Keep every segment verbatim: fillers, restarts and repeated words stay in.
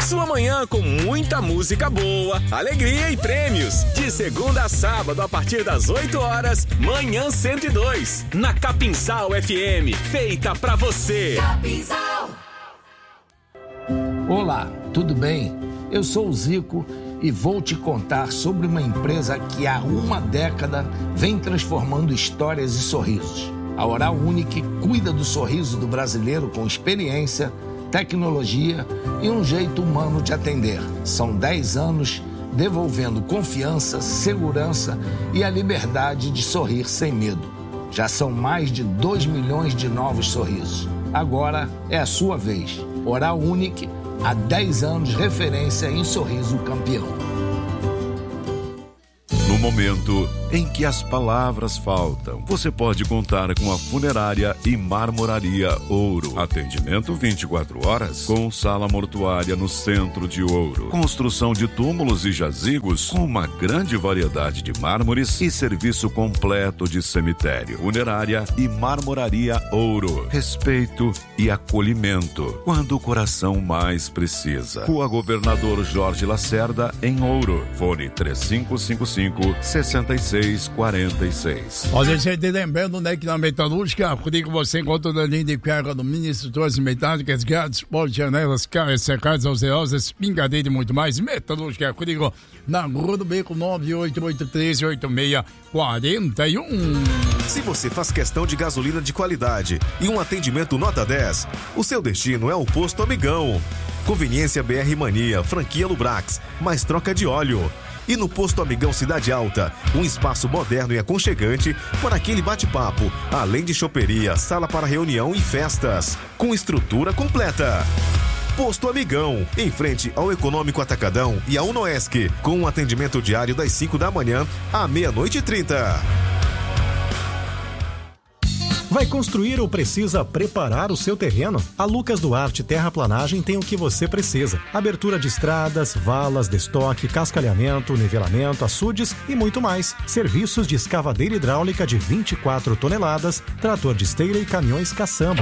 Sua manhã com muita música boa, alegria e prêmios. De segunda a sábado, a partir das oito horas, Manhã cento e dois. Na Capinzal F M, feita pra você. Capinzal. Olá, tudo bem? Eu sou o Zico e vou te contar sobre uma empresa que há uma década vem transformando histórias e sorrisos. A Oral Unique cuida do sorriso do brasileiro com experiência, tecnologia e um jeito humano de atender. São dez anos devolvendo confiança, segurança e a liberdade de sorrir sem medo. Já são mais de dois milhões de novos sorrisos. Agora é a sua vez. Oral Unique, há dez anos, referência em sorriso campeão. No momento em que as palavras faltam, você pode contar com a Funerária e Marmoraria Ouro. Atendimento vinte e quatro horas, com sala mortuária no centro de Ouro. Construção de túmulos e jazigos com uma grande variedade de mármores e serviço completo de cemitério. Funerária e Marmoraria Ouro. Respeito e acolhimento quando o coração mais precisa. Rua Governador Jorge Lacerda, em Ouro. Fone três cinco cinco cinco, seis seis quatro seis. Olha, gente, lembrando, né, que na Metalúrgica, comigo você encontra o linha de carga do mini instrutores metálicas, grades, portas, janelas, carros secadas, alceosas, espingadeira e muito mais. Metalúrgica, comigo na Rua do Beco, nove oito oito três oito seis quatro um. Se você faz questão de gasolina de qualidade e um atendimento nota dez, o seu destino é o Posto Amigão. Conveniência B R Mania, franquia Lubrax, mais troca de óleo. E no Posto Amigão Cidade Alta, um espaço moderno e aconchegante para aquele bate-papo, além de choperia, sala para reunião e festas, com estrutura completa. Posto Amigão, em frente ao Econômico Atacadão e ao Unoesc, com um atendimento diário das cinco da manhã à meia-noite e trinta. Vai construir ou precisa preparar o seu terreno? A Lucas Duarte Terraplanagem tem o que você precisa. Abertura de estradas, valas, destoque, cascalhamento, nivelamento, açudes e muito mais. Serviços de escavadeira hidráulica de vinte e quatro toneladas, trator de esteira e caminhões caçamba.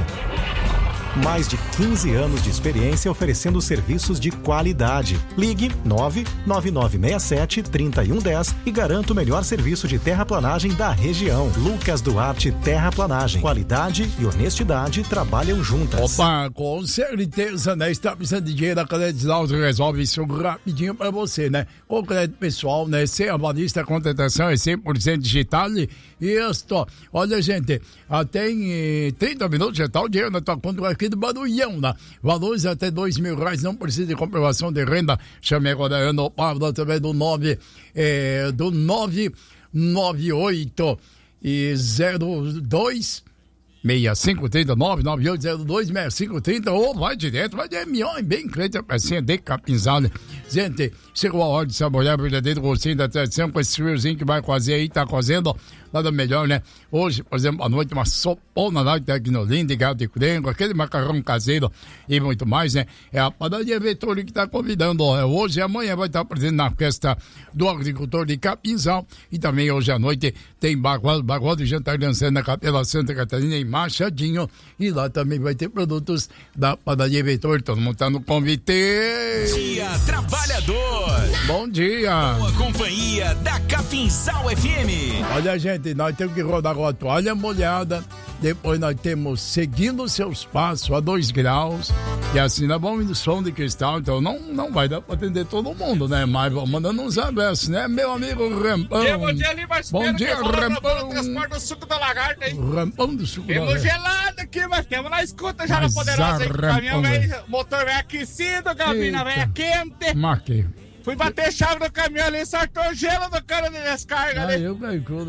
Mais de quinze anos de experiência oferecendo serviços de qualidade. Ligue nove nove nove seis sete, três um um zero e garanta o melhor serviço de terraplanagem da região. Lucas Duarte Terraplanagem. Qualidade e honestidade trabalham juntas. Opa, com certeza, né? Está precisando de dinheiro, a Crédito Alto resolve isso rapidinho para você, né? Com crédito pessoal, né? Sem avalista, a contratação é cem por cento digital. E isto, olha, gente, até em trinta minutos já está o dinheiro na tua conta aqui do Barulhão, né? Valores até dois mil reais, não precisa de comprovação de renda. Chame agora Ana Pablo através do nove, é, do nove nove oito e zero dois seis cinco três nove nove oito zero dois seis cinco três zero ou vai direto, vai de M O, bem crente, assim, de Capinzal. Gente, chegou a hora de saborear o verdadeiro gostinho da tradição com esse friozinho que vai fazer aí, tá fazendo nada melhor, né? Hoje, por exemplo, à noite, uma sopona lá que tá aqui no Lindo, de gato de crengo, aquele macarrão caseiro e muito mais, né? É a padaria Vettori que tá convidando, ó, hoje e amanhã vai estar presente na festa do agricultor de Capinzal e também hoje à noite tem bagual, bagual de jantar dançando na Capela Santa Catarina em Machadinho e lá também vai ter produtos da padaria Vettori, todo mundo tá no convite. Dia Trabalhador. Bom dia. Boa companhia da Capinzal F M. Olha, gente, nós temos que rodar com a toalha molhada, depois nós temos seguindo seus passos a dois graus, e assim nós vamos indo som de cristal, então não, não vai dar pra atender todo mundo, né? Mas vamos mandando uns abraços, né, meu amigo Rampão? Bom dia, ali, mas bom dia, Rampão. Transporte do suco da lagarta, hein? Rampão do suco da lagarta. lagarta. Temos gelado aqui, mas temos na escuta já na poderosa, hein? Caminhão velho, motor velho aquecido, cabina velha quente. Marquei. Fui bater chave no caminhão ali, sortou gelo do cano de descarga ali. Ah, eu calculo.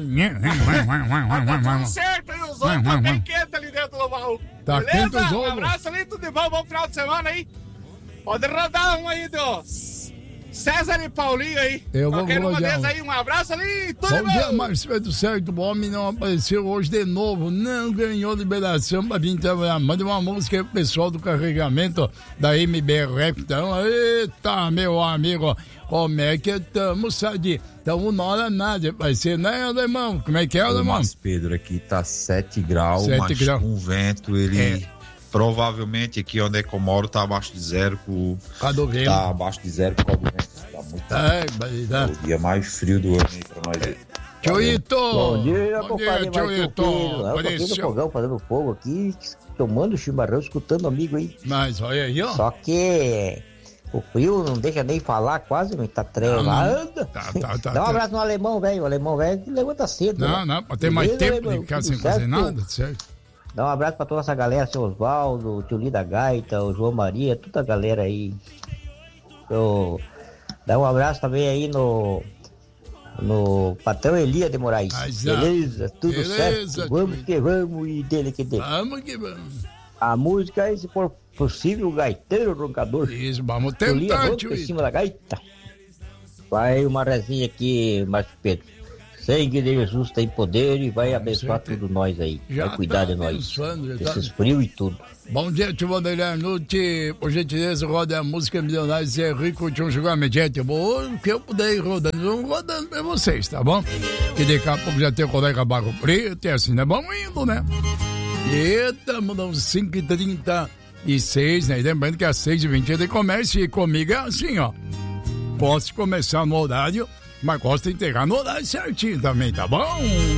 Tá tudo certo, e os outros tá bem quente ali dentro do baú. Tá beleza? quente os Um outros. abraço ali, tudo de bom, bom final de semana aí. Pode rodar um aí do César e Paulinho aí. Eu vou Qualquer uma rodar. deles aí, um abraço ali, tudo Bom bom. dia, Marcelo do Certo, o homem não apareceu hoje de novo, não ganhou liberação pra vir trabalhar. Manda uma música aí pro pessoal do carregamento da M B R F. Então, eita, meu amigo, como é que estamos, Sadi? Então, não hora nada, vai ser, né, alemão? Como é que é, alemão? Mas Pedro, aqui tá sete graus, sete mas graus. com vento ele... É. provavelmente aqui onde é que eu moro tá abaixo de zero. Com, tá abaixo de zero por causa do vento. Tá muito. É, é o dia mais frio do ano aí pra nós aí. Tioito! Bom dia, Bom dia, Tioito! Eu tô aqui no fogão fazendo fogo aqui, tomando chimarrão, escutando o amigo aí. Mas olha aí, ó. Só que o frio não deixa nem falar quase, mas tá tremendo. Tá, tá, tá, Dá um tá. abraço no alemão, velho. O alemão, velho, que levanta cedo. Não, né? não, pra ter mais Beleza, tempo de alemão? ficar Tudo sem certo? fazer nada, certo? Dá um abraço pra toda essa galera, seu Osvaldo, o tio Lida Gaita, o João Maria, toda a galera aí. Eu... Dá um abraço também aí no... No patrão Elia de Moraes. Mas, Beleza, tudo beleza, certo. Vamos que vamos e dele que dele. Vamos que vamos. A música é, se for possível, o gaiteiro roncador. Isso, vamos Folia tentar, ronca tio. em cima da gaita. Vai uma resinha aqui, Márcio Pedro. Sangue de Jesus tem poder e vai abençoar tudo nós aí. Já Vai cuidar tá de nós. abençoando, já tá. Esses frios e tudo. Bom dia, tio Vanderlei Nuti. Por gentileza, roda a música Milionário Zé Rico de um julgamento. Gente, o que eu puder ir rodando, eu vou rodando pra vocês, tá bom? Que daqui a pouco já tem o colega Barro Preto e assim, né? Vamos indo, né? E estamos nos cinco e trinta e seis, né? E lembrando que às seis e vinte ele começa e comigo é assim, ó. Posso começar no horário, mas gosto de entregar no horário certinho também, tá bom?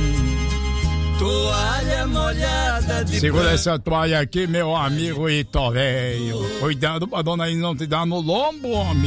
Toalha molhada de Segura essa toalha aqui, meu amigo Ito Velho. Cuidado pra dona aí não te dar no lombo, homem.